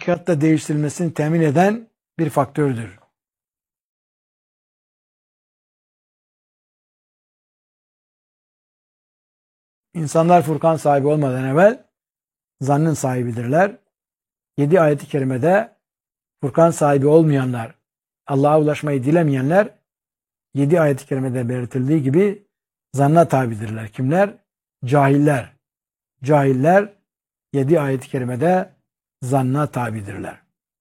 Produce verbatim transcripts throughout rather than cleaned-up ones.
hakikatte değiştirilmesini temin eden bir faktördür. İnsanlar Furkan sahibi olmadan evvel zannın sahibidirler. Yedi ayet-i kerimede Furkan sahibi olmayanlar, Allah'a ulaşmayı dilemeyenler, yedi ayet-i kerimede belirtildiği gibi zanna tabidirler. Kimler? Cahiller. Cahiller yedi ayet-i kerimede zanna tabidirler.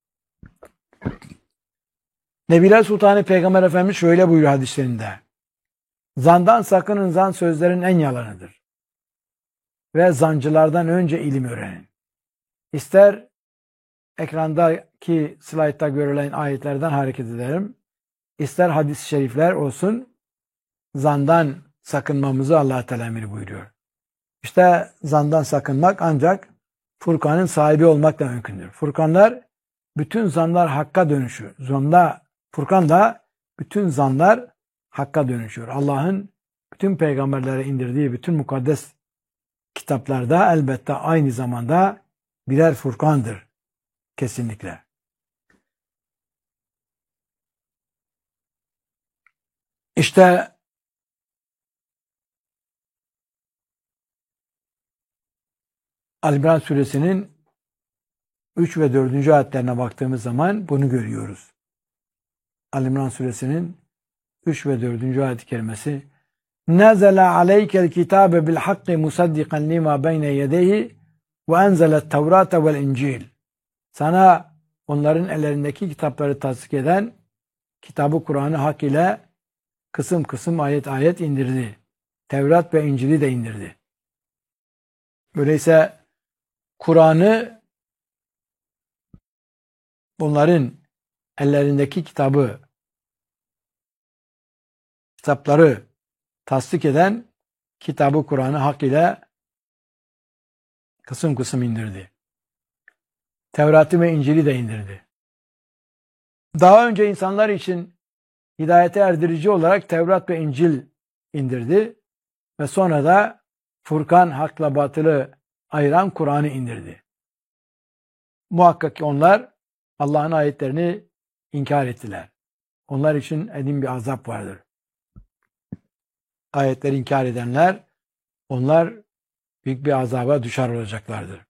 Nebiler Sultanı Peygamber Efendimiz şöyle buyuruyor hadislerinde. Zandan sakının, zan sözlerin en yalanıdır. Ve zancılardan önce ilim öğrenin. İster ekrandaki slaytta görülen ayetlerden hareket edelim, İster hadis-i şerifler olsun, zandan sakınmamızı Allah Teala emir buyuruyor. İşte zandan sakınmak ancak Furkan'ın sahibi olmakla mümkündür. Furkanlar, bütün zanlar hakka dönüşüyor. Zonda, Furkan'da bütün zanlar hakka dönüşüyor. Allah'ın bütün peygamberlere indirdiği bütün mukaddes kitaplarda elbette aynı zamanda birer Furkan'dır. Kesinlikle. İşte Ali-İmran suresinin üç ve dördüncü ayetlerine baktığımız zaman bunu görüyoruz. Ali-İmran suresinin üç ve dördüncü ayet-i kerimesi نَزَلَ عَلَيْكَ الْكِتَابَ بِالْحَقِّ مُصَدِّقًا لِمَا بَيْنَ يَدَيْهِ وَاَنْزَلَ التَّوْرَاتَ وَالْاِنْجِيلِ Sana onların ellerindeki kitapları tasdik eden kitabı Kur'an'ı hak ile kısım kısım ayet ayet indirdi. Tevrat ve İncil'i de indirdi. Öyleyse Kur'an'ı bunların ellerindeki kitabı kitapları tasdik eden kitabı Kur'an'ı hak ile kısım kısım indirdi. Tevrat'ı ve İncil'i de indirdi. Daha önce insanlar için hidayete erdirici olarak Tevrat ve İncil indirdi ve sonra da Furkan, hakla batılı ayıran Kur'an'ı indirdi. Muhakkak ki onlar Allah'ın ayetlerini inkar ettiler. Onlar için edim bir azap vardır. Ayetleri inkar edenler, onlar büyük bir azaba düşer olacaklardır.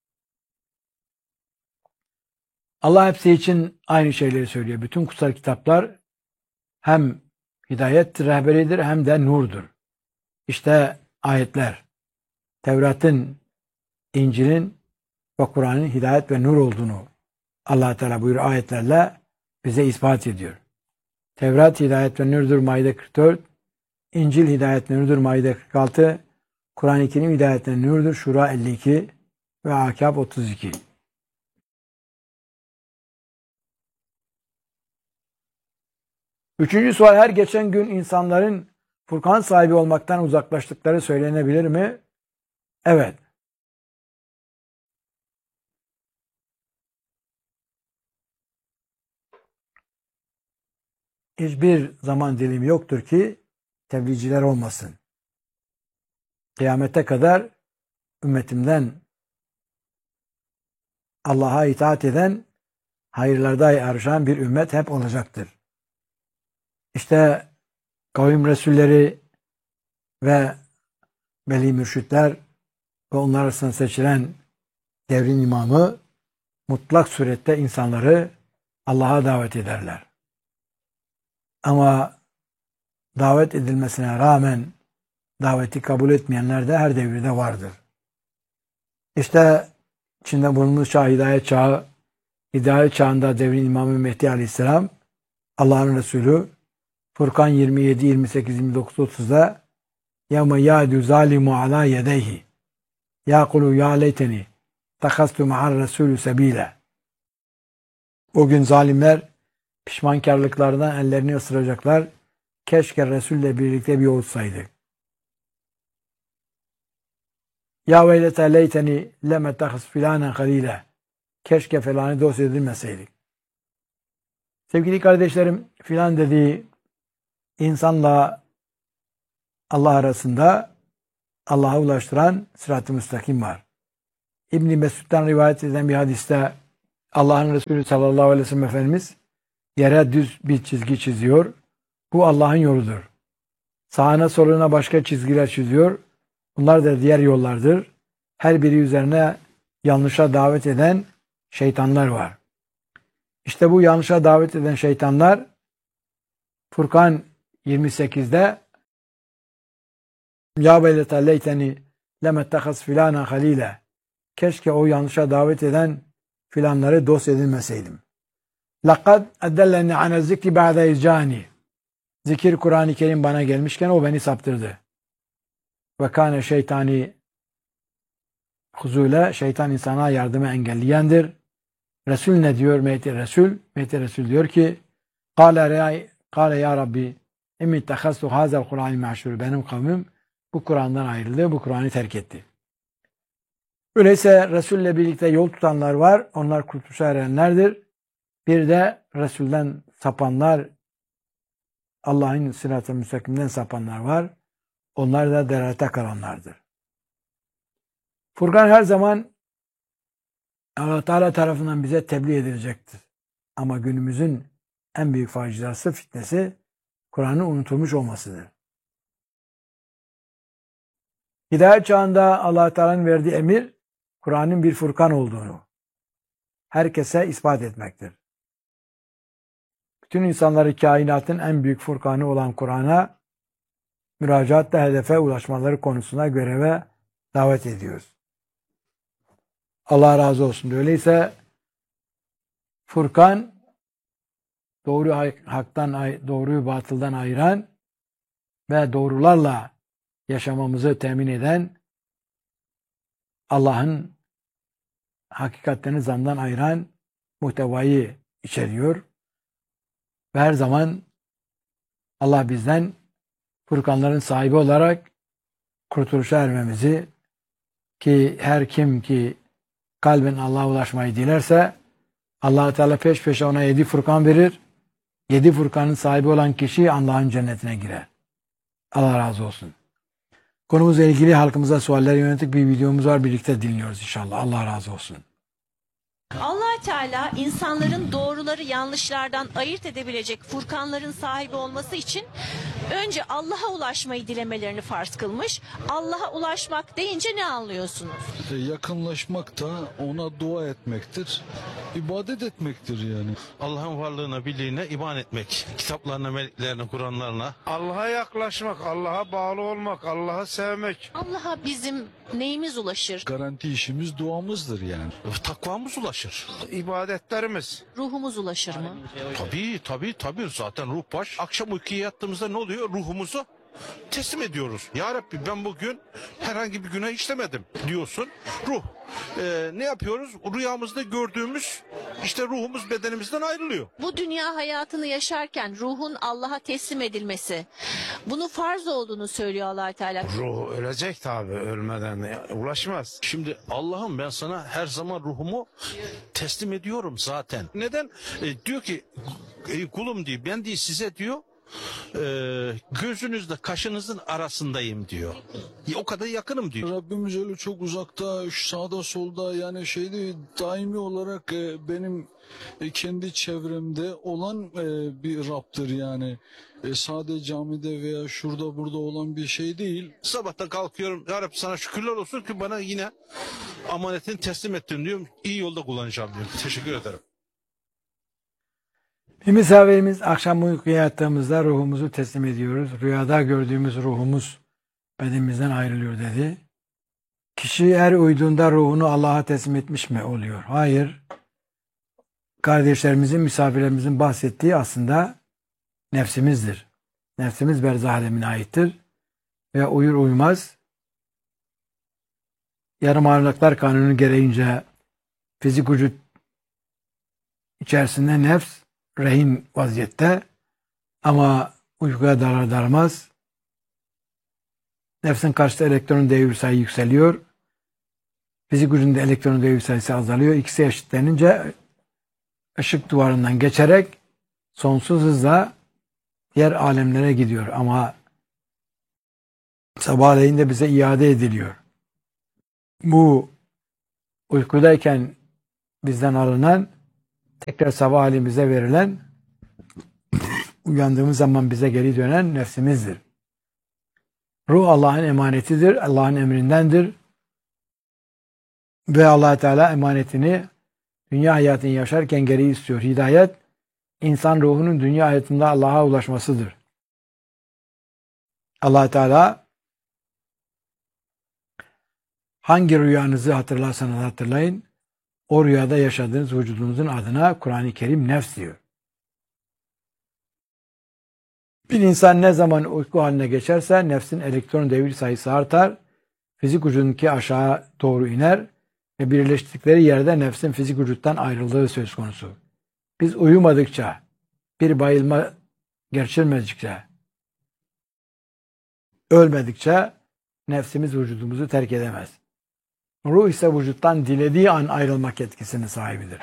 Allah hepsi için aynı şeyleri söylüyor. Bütün kutsal kitaplar hem hidayet rehberidir hem de nurdur. İşte ayetler, Tevrat'ın, İncil'in ve Kur'an'ın hidayet ve nur olduğunu Allah Teala buyuruyor ayetlerle bize ispat ediyor. Tevrat hidayet ve nurdur Maide kırk dört, İncil hidayet ve nurdur Maide kırk altı, Kur'an-ı Kerim hidayet ve nurdur Şura elli iki ve Akab otuz iki. Üçüncü sual, her geçen gün insanların Furkan sahibi olmaktan uzaklaştıkları söylenebilir mi? Evet. Hiçbir zaman dilimi yoktur ki tebliğciler olmasın. Kıyamete kadar ümmetimden Allah'a itaat eden, hayırlarda yarışan bir ümmet hep olacaktır. İşte kavim resulleri ve veli mürşitler ve onlar arasında seçilen devrin imamı mutlak surette insanları Allah'a davet ederler. Ama davet edilmesine rağmen daveti kabul etmeyenler de her devirde vardır. İşte içinde bulunduğumuz çağ, hidayet çağı, hidayet çağında devrin imamı Mehdi Aleyhisselam, Allah'ın Resulü, Furkan yirmi yedi, yirmi sekiz, yirmi dokuz, otuzda يَوْمَ يَعْدُ ظَالِمُ عَلَى يَدَيْهِ يَقُلُوا يَا لَيْتَنِي تَخَذْتُ مَعَ الرَّسُولُ سَب۪يلًا O gün zalimler pişmankarlıklarından ellerini ısıracaklar. Keşke Resul'le birlikte bir yol tutsaydık. Ya veylete leyteni lem tehas filanen halile. Keşke falanı dost edilmeseydik. Sevgili kardeşlerim, filan dediği insanla Allah arasında Allah'a ulaştıran sırat-ı müstakim var. İbn-i Mesud'dan rivayet edilen bir hadiste Allah'ın Resulü sallallahu aleyhi ve sellem Efendimiz yere düz bir çizgi çiziyor. Bu Allah'ın yoludur. Sağına soluna başka çizgiler çiziyor. Bunlar da diğer yollardır. Her biri üzerine yanlışa davet eden şeytanlar var. İşte bu yanlışa davet eden şeytanlar Furkan yirmi sekizde Ya beylete leyteni lemettekhaz filana halile. Keşke o yanlışa davet eden filanları dost edinmeseydim. Laqad eddelleni ane zikri ba'de izcani. Zikir Kur'an-ı Kerim bana gelmişken o beni saptırdı. Ve kâne şeytani huzule, şeytan insana yardımı engelleyendir. Resul ne diyor? Mehdi Resul. Mehdi Resul diyor ki Kâle, Kâle ya Rabbi emmi tehassu hazel Kur'an-ı meşhur. Benim kavmim bu Kur'an'dan ayrıldı. Bu Kur'an'ı terk etti. Öyleyse Resul'le birlikte yol tutanlar var. Onlar kurtuluşa erenlerdir. Bir de Resul'den sapanlar, Allah'ın sırat-ı müstakimden sapanlar var. Onlar da delalete kalanlardır. Furkan her zaman Allah Teala tarafından bize tebliğ edilecektir. Ama günümüzün en büyük faciası, fitnesi Kur'an'ın unutulmuş olmasıdır. Hidayet çağında Allah Teala'nın verdiği emir Kur'an'ın bir Furkan olduğunu herkese ispat etmektir. Bütün insanları kainatın en büyük Furkanı olan Kur'an'a müracaatla hedefe ulaşmaları konusunda göreve davet ediyoruz. Allah razı olsun. Öyleyse Furkan doğru haktan, doğruyu batıldan ayıran ve doğrularla yaşamamızı temin eden, Allah'ın hakikatlerini zandan ayıran muhtevayı içeriyor. Ve her zaman Allah bizden Furkanların sahibi olarak kurtuluşa ermemizi, ki her kim ki kalben Allah'a ulaşmayı dilerse Allah Teala peş peşe ona yedi Furkan verir. Yedi Furkanın sahibi olan kişi Allah'ın cennetine girer. Allah razı olsun. Konumuzla ilgili halkımıza sualler yönelik bir videomuz var. Birlikte dinliyoruz inşallah. Allah razı olsun. Allah Teala insanların doğruları yanlışlardan ayırt edebilecek furkanların sahibi olması için önce Allah'a ulaşmayı dilemelerini farz kılmış. Allah'a ulaşmak deyince ne anlıyorsunuz? Yakınlaşmak da ona dua etmektir. İbadet etmektir yani. Allah'ın varlığına, birliğine iman etmek. Kitaplarına, meleklerine, Kur'anlarına. Allah'a yaklaşmak, Allah'a bağlı olmak, Allah'ı sevmek. Allah'a bizim neyimiz ulaşır? Garanti işimiz duamızdır yani. Takvamız ulaşır. İbadetlerimiz. Ruhumuz ulaşır mı? Tabii tabii tabii zaten ruh baş. Akşam uykuya yattığımızda ne oluyor? Ruhumuzu teslim ediyoruz. Ya Rabbi ben bugün herhangi bir günah işlemedim diyorsun. Ruh. Ee, ne yapıyoruz? Rüyamızda gördüğümüz işte ruhumuz bedenimizden ayrılıyor. Bu dünya hayatını yaşarken ruhun Allah'a teslim edilmesi, bunu farz olduğunu söylüyor Allah Teala. Ruh ölecek tabii, ölmeden ulaşmaz. Şimdi Allah'ım ben sana her zaman ruhumu teslim ediyorum zaten. Neden? E, diyor ki ey kulum diyor ben diyor size diyor Ee, gözünüzle kaşınızın arasındayım diyor. O kadar yakınım diyor. Rabbimiz öyle çok uzakta, sağda solda yani şeyde daimi olarak e, benim e, kendi çevremde olan e, bir Rab'dır yani. E, sadece camide veya şurada burada olan bir şey değil. Sabahtan kalkıyorum. Ya Rabbi sana şükürler olsun ki bana yine amanetini teslim ettin diyorum. İyi yolda kullanacağım diyorum. Teşekkür ederim. Bir misafirimiz akşam uykuya yattığımızda ruhumuzu teslim ediyoruz. Rüyada gördüğümüz ruhumuz bedenimizden ayrılıyor dedi. Kişi her uyduğunda ruhunu Allah'a teslim etmiş mi oluyor? Hayır. Kardeşlerimizin, misafirlerimizin bahsettiği aslında nefsimizdir. Nefsimiz berzah alemine aittir. Ve uyur uyumaz yarım ağırlıklar kanunu gereğince fizik vücut içerisinde nefs rehin vaziyette, ama uykuya dalar dalmaz nefsin karşısında elektronun devir sayısı yükseliyor. Fizik vücudunda elektronun devir sayısı azalıyor. İkisi eşitlenince ışık duvarından geçerek sonsuz hızla diğer alemlere gidiyor. Ama sabahleyin de bize iade ediliyor. Bu uykudayken bizden alınan tekrar sabahleyin bize verilen, uyandığımız zaman bize geri dönen nefsimizdir. Ruh Allah'ın emanetidir, Allah'ın emrindendir. Ve Allah Teala emanetini dünya hayatını yaşarken geri istiyor. Hidayet, insan ruhunun dünya hayatında Allah'a ulaşmasıdır. Allah Teala hangi rüyanızı hatırlarsanız hatırlayın, o rüyada yaşadığınız vücudunuzun adına Kur'an-ı Kerim nefs diyor. Bir insan ne zaman uyku haline geçerse nefsin elektron devir sayısı artar, fizik vücudunki aşağı doğru iner ve birleştikleri yerde nefsin fizik vücuttan ayrıldığı söz konusu. Biz uyumadıkça, bir bayılma geçirmedikçe, ölmedikçe nefsimiz vücudumuzu terk edemez. Ruh ise vücuttan dilediği an ayrılmak yetkisinin sahibidir.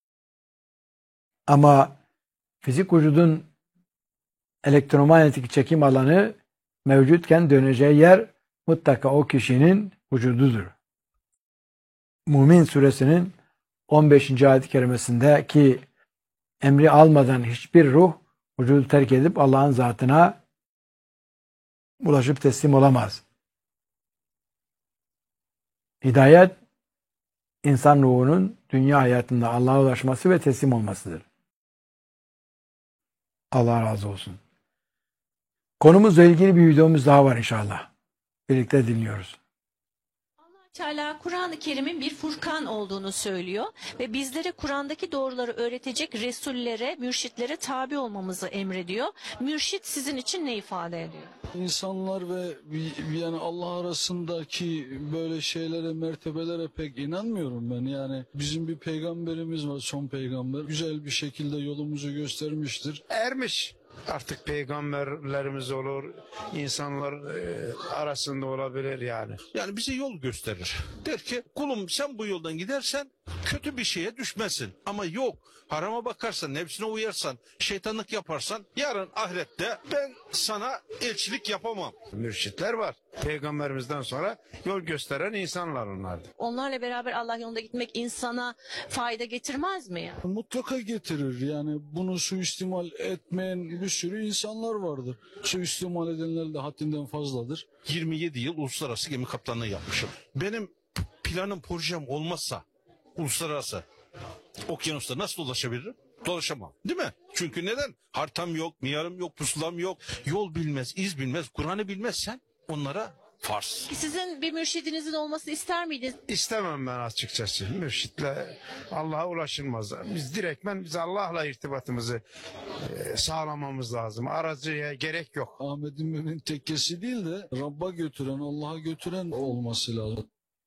Ama fizik vücudun elektromanyetik çekim alanı mevcutken döneceği yer mutlaka o kişinin vücududur. Mümin suresinin on beşinci ayet-i kerimesindeki emri almadan hiçbir ruh vücudu terk edip Allah'ın zatına ulaşıp teslim olamaz. Hidayet, insan ruhunun dünya hayatında Allah'a ulaşması ve teslim olmasıdır. Allah razı olsun. Konumuzla ilgili bir videomuz daha var inşallah. Birlikte dinliyoruz. Allah Teala Kur'an-ı Kerim'in bir Furkan olduğunu söylüyor ve bizlere Kur'an'daki doğruları öğretecek resullere, mürşitlere tabi olmamızı emrediyor. Mürşit sizin için ne ifade ediyor? İnsanlar ve yani Allah arasındaki böyle şeylere, mertebelere pek inanmıyorum ben. Yani bizim bir peygamberimiz var, son peygamber. Güzel bir şekilde yolumuzu göstermiştir. Ermiş. Artık peygamberlerimiz olur, insanlar e, arasında olabilir yani. Yani bize yol gösterir. Der ki kulum sen bu yoldan gidersen kötü bir şeye düşmezsin. Ama yok harama bakarsan, nefsine uyarsan, şeytanlık yaparsan yarın ahirette ben sana elçilik yapamam. Mürşitler var. Peygamberimizden sonra yol gösteren insanlar onlardır. Onlarla beraber Allah yolunda gitmek insana fayda getirmez mi ya? Mutlaka getirir. Yani bunu suistimal etmeyen bir sürü insanlar vardır. Suistimal edenler de haddinden fazladır. yirmi yedi yıl uluslararası gemi kaptanlığı yapmışım. Benim planım, projem olmazsa uluslararası okyanusta nasıl dolaşabilirim? Dolaşamam. Değil mi? Çünkü neden? Haritam yok, miyarım yok, pusulam yok. Yol bilmez, iz bilmez, Kur'an'ı bilmezsen onlara farz. Sizin bir mürşidinizin olmasını ister miydiniz? İstemem ben açıkçası. Mürşitle Allah'a ulaşılmaz. Biz direktmen biz Allah'la irtibatımızı e, sağlamamız lazım. Aracıya gerek yok. Ahmet İmam'ın tekkesi değil de Rabb'a götüren, Allah'a götüren olması lazım.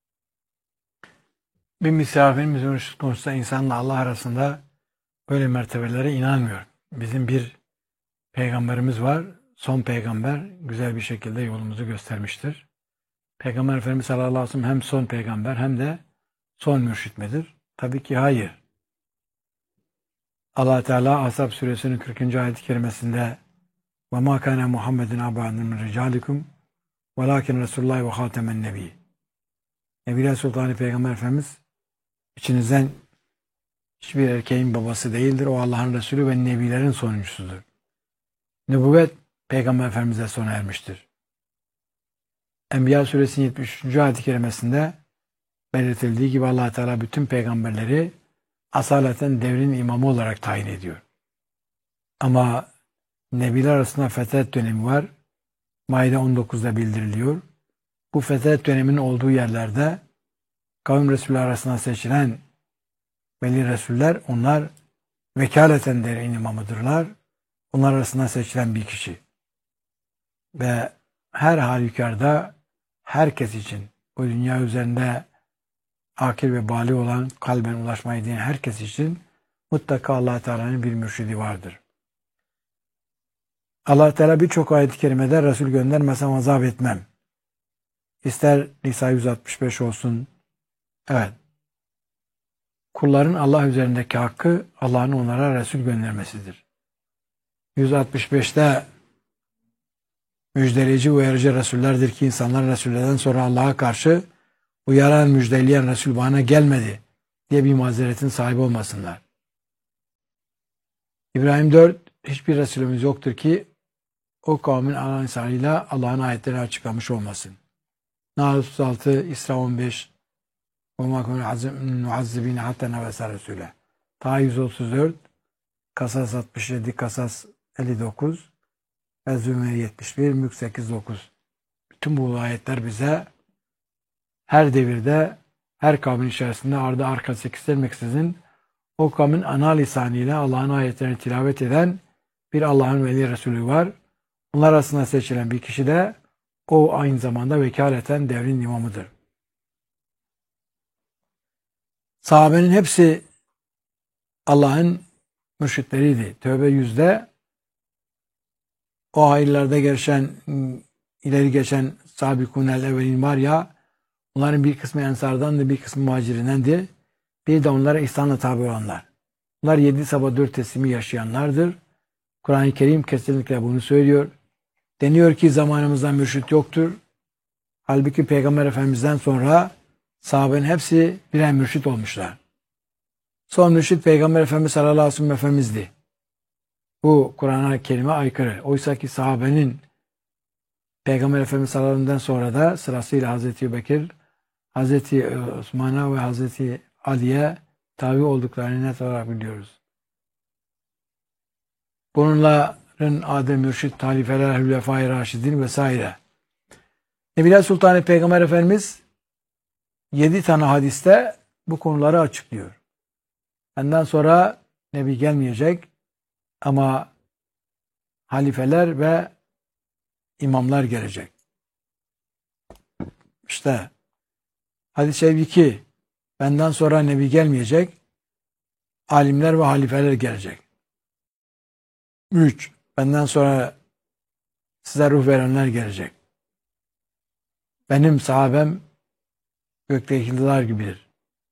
Bir misafirimiz mürşit konusunda insanla Allah arasında böyle mertebelere inanmıyor. Bizim bir peygamberimiz var. Son peygamber güzel bir şekilde yolumuzu göstermiştir. Peygamber Efendimiz sallallahu aleyhi ve sellem hem son peygamber hem de son mürşit midir? Tabii ki hayır. Allah Teala Ashab suresinin kırkıncı ayet-i kerimesinde وَمَا كَانَ مُحَمَّدٍ أَبَا مِنْ رِجَالِكُمْ وَلَاكِنْ رَسُولُ اللّٰهِ وَخَاتَمَ النَّبِيِّ Nebiler Sultanı Peygamber Efendimiz içinizden hiçbir erkeğin babası değildir. O Allah'ın Resulü ve Nebilerin sonuncusudur. Nübüvvet Peygamber Efendimiz'e sona ermiştir. Enbiya suresinin yetmiş üçüncü ayet-i kerimesinde belirtildiği gibi Allah Teala bütün peygamberleri asaleten devrin imamı olarak tayin ediyor. Ama Nebiler arasında fetret dönemi var. Maide on dokuzda bildiriliyor. Bu fetret döneminin olduğu yerlerde kavim Resulü arasında seçilen veli Resuller, onlar vekaleten devrin imamıdırlar. Onlar arasında seçilen bir kişi. Ve her halükarda herkes için, bu dünya üzerinde akil ve bali olan, kalben ulaşmayı diyen herkes için mutlaka Allah Teala'nın bir mürşidi vardır. Allah Teala birçok ayet-i kerimede Resul göndermesem azap etmem. İster Nisa yüz altmış beş olsun. Evet. Kulların Allah üzerindeki hakkı Allah'ın onlara Resul göndermesidir. yüz altmış beşte müjdeleyici uyarıcı Resullerdir ki insanlar Resullerden sonra Allah'a karşı uyaran müjdeleyen Resul bana gelmedi diye bir mazeretin sahibi olmasınlar. İbrahim dört, hiçbir Resulümüz yoktur ki o kavmin ana lisanıyla Allah'ın ayetlerini açıklamış olmasın. Nahl otuz altı, İsra on beş, وَمَا كُنَّ مُعَذِّبِينَ حَتَّى نَبْعَثَ رَسُولًا. Taha yüz otuz dört, Kasas altmış yedi, Kasas elli dokuz, ve Zümer yetmiş bir, Mülk sekiz dokuz. Bütün bu ayetler bize her devirde, her kavmin içerisinde ardı arkası kesilmeksizin o kavmin ana lisanıyla Allah'ın ayetlerini tilavet eden bir Allah'ın veli Resulü var. Bunlar arasında seçilen bir kişi de o aynı zamanda vekaleten devrin imamıdır. Sahabenin hepsi Allah'ın mürşitleriydi. Tövbe yüzde o hayırlarda geçen, ileri geçen Sabikûnel evvelin var ya, onların bir kısmı ensardandı, bir kısmı muhacirindendi. Bir de onlara ihsanla tabi olanlar. Bunlar yedi sabah dört teslimi yaşayanlardır. Kur'an-ı Kerim kesinlikle bunu söylüyor. Deniyor ki zamanımızda mürşit yoktur. Halbuki Peygamber Efendimiz'den sonra sahabenin hepsi birer mürşit olmuşlar. Son mürşit Peygamber Efendimiz sallallahu aleyhi ve sellem Efendimiz'di. Bu Kur'an-ı Kerim'e aykırı. Oysa ki sahabenin Peygamber Efendimiz sallallahu aleyhi ve sellem'den sonra da sırasıyla Hazreti Bekir, Hazreti Osman'a ve Hazreti Ali'ye tabi olduklarını net olarak biliyoruz. Bunların adı mürşit, halifeler, hülefai raşidin vesaire. Nebiler Sultanı Peygamber Efendimiz yedi tane hadiste bu konuları açıklıyor. Benden sonra Nebi gelmeyecek ama halifeler ve imamlar gelecek. İşte hadis-i şerif iki, benden sonra Nebi gelmeyecek, alimler ve halifeler gelecek. üç, benden sonra size ruh verenler gelecek. Benim sahabem gökteki yıldızlar gibidir.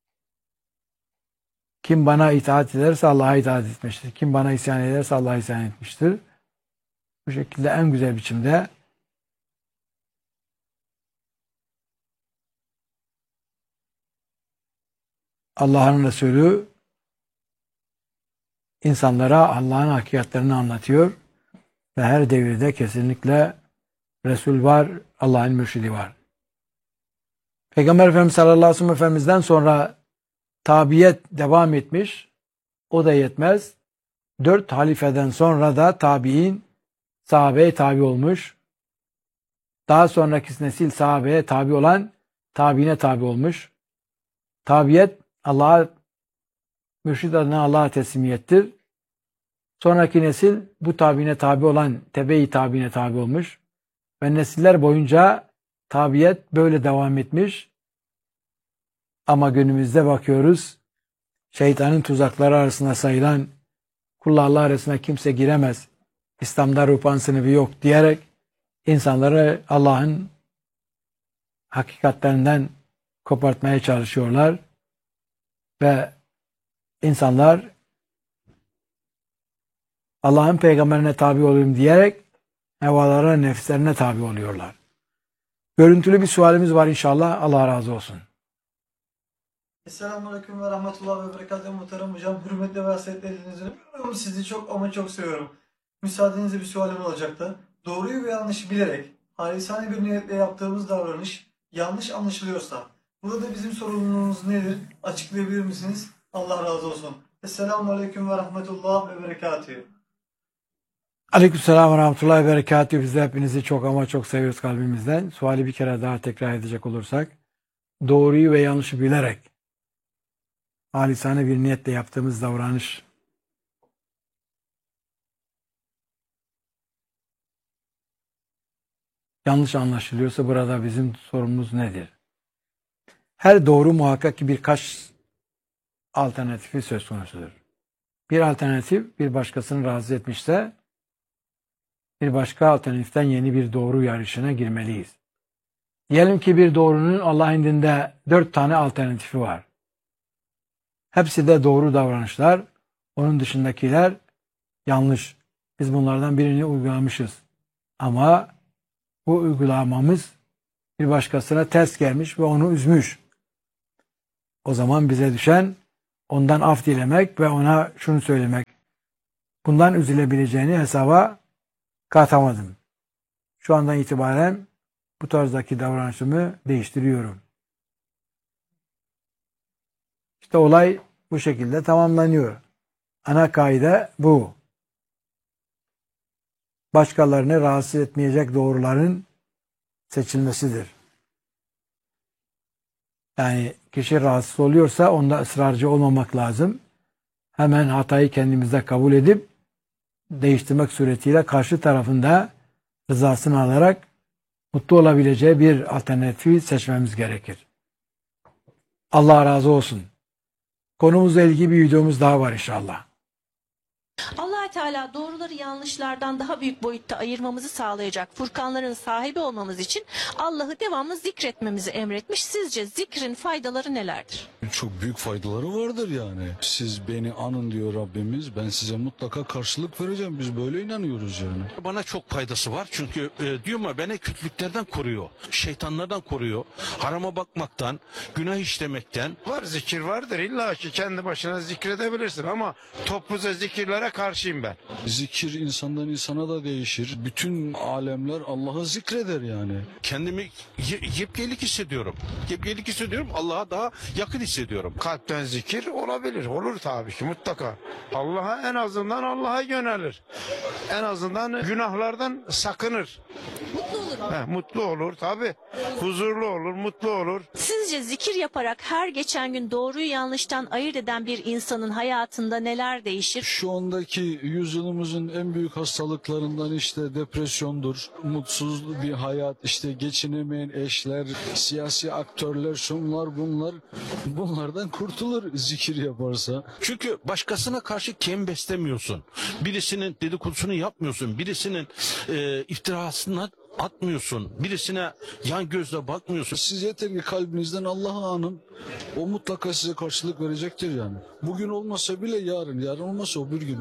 Kim bana itaat ederse Allah'a itaat etmiştir. Kim bana isyan ederse Allah'a isyan etmiştir. Bu şekilde en güzel biçimde Allah'ın Resulü insanlara Allah'ın hakikatlerini anlatıyor ve her devirde kesinlikle Resul var, Allah'ın mürşidi var. Peygamber Efendimiz sallallahu aleyhi ve sellem Efendimiz'den sonra tabiyet devam etmiş, o da yetmez. Dört halifeden sonra da tabi'in sahabeye tabi olmuş. Daha sonraki nesil sahabeye tabi olan tabiine tabi olmuş. Tabiyet Allah'a, mürşid adına Allah'a teslimiyettir. Sonraki nesil bu tabiine tabi olan tebe-i tabiine tabi olmuş. Ve nesiller boyunca tabiyet böyle devam etmiş. Ama günümüzde bakıyoruz, şeytanın tuzakları arasında sayılan kullarla arasına kimse giremez, İslam'da ruhban sınıfı yok diyerek insanları Allah'ın hakikatlerinden kopartmaya çalışıyorlar. Ve insanlar Allah'ın peygamberine tabi olayım diyerek hevalara, nefislerine tabi oluyorlar. Görüntülü bir sualimiz var inşallah. Allah razı olsun. Selamünaleyküm ve rahmetullah ve berekatuhu muhterem hocam. Hürmetle ve hasretlerinizle bilmiyorum, sizi çok ama çok seviyorum. Müsaadenizle bir sualim olacaktı. Doğruyu ve yanlışı bilerek halisane bir niyetle yaptığımız davranış yanlış anlaşılıyorsa burada bizim sorumluluğumuz nedir? Açıklayabilir misiniz? Allah razı olsun. Selamünaleyküm ve rahmetullah ve berekatuhu. Aleykümselam ve rahmetullahi ve berekatuhu. Biz de hepinizi çok ama çok seviyoruz kalbimizden. Suali bir kere daha tekrar edecek olursak, doğruyu ve yanlışı bilerek halisane bir niyetle yaptığımız davranış yanlış anlaşılıyorsa burada bizim sorumluluğumuz nedir? Her doğru muhakkak ki birkaç alternatifi söz konusudur. Bir alternatif bir başkasını rahatsız etmişse bir başka alternatiften yeni bir doğru yarışına girmeliyiz. Diyelim ki bir doğrunun Allah indinde dört tane alternatifi var. Hepsi de doğru davranışlar. Onun dışındakiler yanlış. Biz bunlardan birini uygulamışız. Ama bu uygulamamız bir başkasına ters gelmiş ve onu üzmüş. O zaman bize düşen ondan af dilemek ve ona şunu söylemek. bundan üzülebileceğini hesaba katamadım. Şu andan itibaren bu tarzdaki davranışımı değiştiriyorum. İşte olay bu şekilde tamamlanıyor. Ana kaide bu. Başkalarını rahatsız etmeyecek doğruların seçilmesidir. Yani kişi rahatsız oluyorsa onda ısrarcı olmamak lazım. Hemen hatayı kendimizde kabul edip değiştirmek suretiyle karşı tarafında rızasını alarak mutlu olabileceği bir alternatifi seçmemiz gerekir. Allah razı olsun. Konumuzla ilgili bir videomuz daha var inşallah. Allah Teala doğruları yanlışlardan daha büyük boyutta ayırmamızı sağlayacak furkanların sahibi olmamız için Allah'ı devamlı zikretmemizi emretmiş. Sizce zikrin faydaları nelerdir? Çok büyük faydaları vardır yani. Siz beni anın diyor Rabbimiz. Ben size mutlaka karşılık vereceğim. Biz böyle inanıyoruz yani. Bana çok faydası var çünkü e, diyorum ya beni kötülüklerden koruyor. Şeytanlardan koruyor. Harama bakmaktan, günah işlemekten. Var, zikir vardır. İlla ki kendi başına zikredebilirsin ama topluca zikirlere karşıyım ben. Zikir insandan insana da değişir. Bütün alemler Allah'ı zikreder yani. Kendimi ye- yepyelik hissediyorum. Yepyelik hissediyorum. Allah'a daha yakın hissediyorum. Kalpten zikir olabilir. Olur tabii ki mutlaka. Allah'a en azından Allah'a yönelir. En azından günahlardan sakınır. Mutlu olur. He, mutlu olur tabii. Huzurlu olur, mutlu olur. Sizce zikir yaparak her geçen gün doğruyu yanlıştan ayırt eden bir insanın hayatında neler değişir? Şu andaki yüzyılımızın en büyük hastalıklarından işte depresyondur, mutsuz bir hayat, işte geçinemeyen eşler, siyasi aktörler, şunlar bunlar, bunlardan kurtulur zikir yaparsa. Çünkü başkasına karşı kem beslemiyorsun. Birisinin dedikodusunu yapmıyorsun. Birisinin e, iftirasını atmıyorsun. Birisine yan gözle bakmıyorsun. Siz yeter ki kalbinizden Allah'ı anın, o mutlaka size karşılık verecektir yani. Bugün olmasa bile yarın, yarın olmasa o bir gün.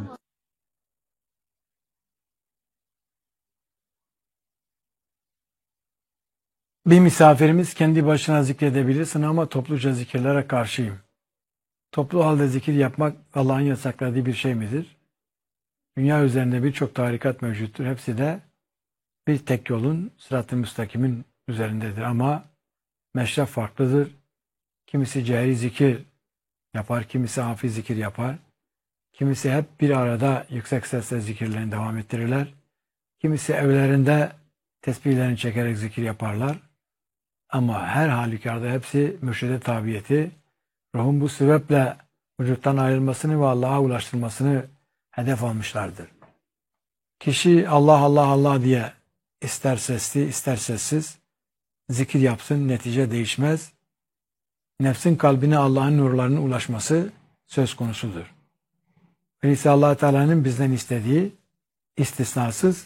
Bir misafirimiz kendi başına zikredebilirsin ama topluca zikirlere karşıyım. Toplu halde zikir yapmak Allah'ın yasakladığı bir şey midir? Dünya üzerinde birçok tarikat mevcuttur. Hepsi de bir tek yolun, sırat-ı müstakimin üzerindedir. Ama meşrep farklıdır. Kimisi cehri zikir yapar, kimisi hafi zikir yapar. Kimisi hep bir arada yüksek sesle zikirlerini devam ettirirler. Kimisi evlerinde tesbihlerini çekerek zikir yaparlar. Ama her halükarda hepsi mürşide tabiyeti, ruhun bu sebeple vücuttan ayrılmasını ve Allah'a ulaştırmasını hedef almışlardır. Kişi Allah Allah Allah diye ister sesli ister sessiz zikir yapsın, netice değişmez. Nefsin kalbine Allah'ın nurlarının ulaşması söz konusudur. Öyleyse Allah Teala'nın bizden istediği istisnasız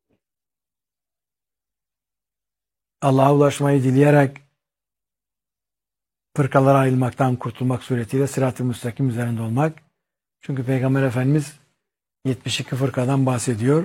Allah'a ulaşmayı dileyerek fırkalara ayrılmaktan kurtulmak suretiyle sırat-ı müstakim üzerinde olmak. Çünkü Peygamber Efendimiz yetmiş iki fırkadan bahsediyor.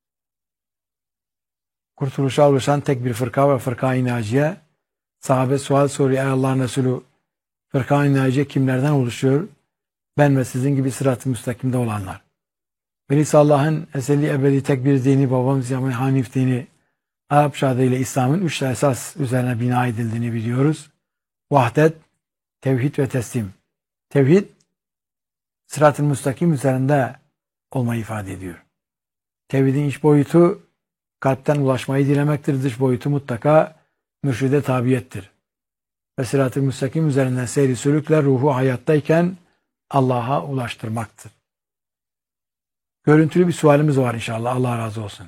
Kurtuluşa ulaşan tek bir fırka ve fırka-i naciye. Sahabe sual soruyor: ey Allah'ın Resulü, fırka-i naciye kimlerden oluşuyor? Ben ve sizin gibi sırat-ı müstakimde olanlar. Velisi Allah'ın eseli ebedi tek bir dini, babamız yani Hanif dini, Arapça adıyla İslam'ın üç esas üzerine bina edildiğini biliyoruz. Vahdet, tevhid ve teslim. Tevhid, sırat-ı müstakim üzerinde olmayı ifade ediyor. Tevhidin iç boyutu kalpten ulaşmayı dilemektir. Dış boyutu mutlaka mürşide tabiyettir. Ve sırat-ı müstakim üzerinden seyri sülükle ruhu hayattayken Allah'a ulaştırmaktır. Görüntülü bir sualimiz var inşallah. Allah razı olsun.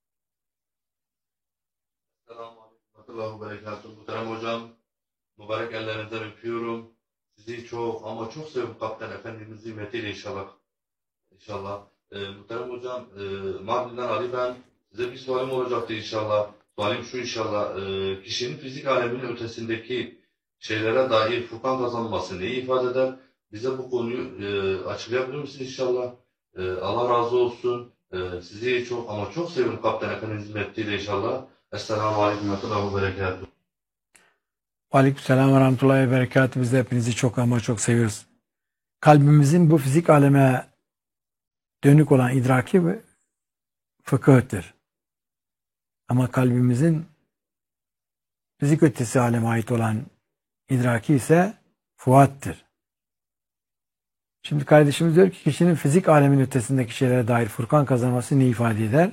Selamun Aleyküm. Muhterem hocam, mübarek ellerinizden öpüyorum. Sizi çok ama çok seviyorum kaptan efendimizin himmetiyle inşallah. İnşallah. Ee, muhterem hocam, e, Mardin'den Ali ben. Size bir sualim olacaktı inşallah. Sualim şu inşallah. E, kişinin fizik aleminin ötesindeki şeylere dair Furkan kazanması neyi ifade eder? Bize bu konuyu e, açıklayabilir misiniz inşallah? E, Allah razı olsun. E, sizi çok ama çok seviyorum kaptan efendimizin himmetiyle inşallah. Esselamu Aleyküm ve Rahmetullahi ve Berekatuhu. Aleykümselam ve Rahmetullahi ve Berekatuhu. Biz de hepinizi çok ama çok seviyoruz. Kalbimizin bu fizik aleme dönük olan idraki ve fıkıhtır. Ama kalbimizin fizik ötesi aleme ait olan idraki ise fuattır. Şimdi kardeşimiz diyor ki kişinin fizik alemin ötesindeki şeylere dair Furkan kazanması ne ifade eder?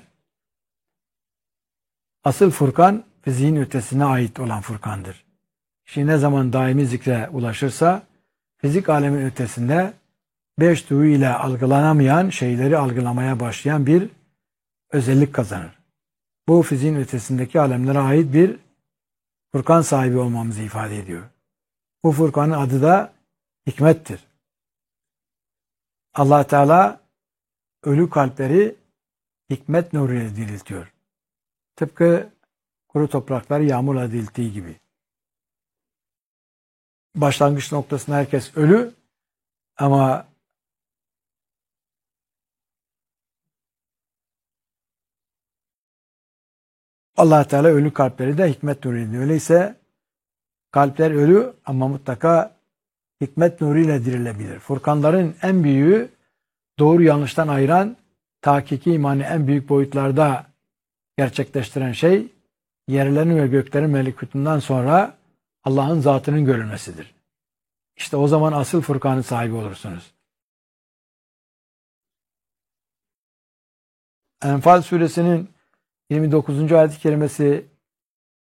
Asıl Furkan fiziğin ötesine ait olan Furkandır. Kişi ne zaman daimi zikre ulaşırsa fizik alemin ötesinde beş duyu ile algılanamayan şeyleri algılamaya başlayan bir özellik kazanır. Bu fiziğin ötesindeki alemlere ait bir Furkan sahibi olmamızı ifade ediyor. Bu Furkan'ın adı da hikmettir. Allah Teala ölü kalpleri hikmet nuruyla diriltiyor. Tıpkı kuru toprakları yağmurla dirilttiği gibi. Başlangıç noktasında herkes ölü ama Allah Teala ölü kalpleri de hikmet nuruyla diyor. Öyleyse kalpler ölü ama mutlaka hikmet nuruyla dirilebilir. Furkanların en büyüğü doğru yanlıştan ayıran, tahkiki imanı en büyük boyutlarda gerçekleştiren şey, yerlerin ve göklerin melekutundan sonra Allah'ın zatının görülmesidir. İşte o zaman asıl Furkan'ın sahibi olursunuz. Enfal suresinin yirmi dokuzuncu ayet-i kerimesi